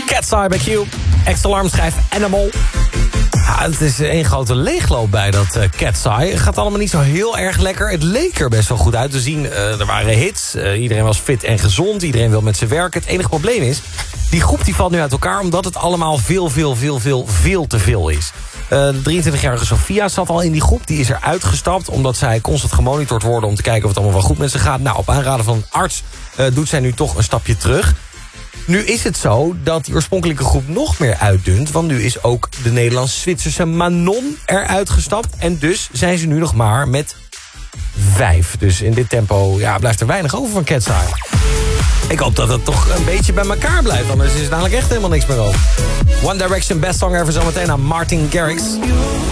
Cat's Eye bij Q. Ex-alarm schrijft Animal. Ja, het is één grote leegloop bij dat Cat's Eye. Het gaat allemaal niet zo heel erg lekker. Het leek er best wel goed uit te zien. Er waren hits. Iedereen was fit en gezond. Iedereen wil met ze werken. Het enige probleem is, die groep die valt nu uit elkaar omdat het allemaal veel te veel is. De 23-jarige Sofia zat al in die groep. Die is er uitgestapt omdat zij constant gemonitord worden om te kijken of het allemaal wel goed met ze gaat. Nou, op aanraden van een arts doet zij nu toch een stapje terug. Nu is het zo dat die oorspronkelijke groep nog meer uitdunt. Want nu is ook de Nederlands-Zwitserse Manon eruit gestapt. En dus zijn ze nu nog maar met 5. Dus in dit tempo blijft er weinig over van Cat's Eye. Ik hoop dat het toch een beetje bij elkaar blijft. Anders is er dadelijk echt helemaal niks meer over. One Direction, best song ever zometeen aan Martin Garrix.